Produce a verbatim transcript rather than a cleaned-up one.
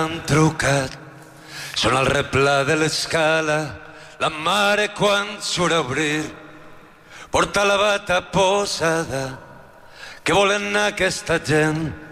Han trucat, són al replà de l'escala, la mare quan surt a obrir porta la bata posada. Què volen aquesta gent?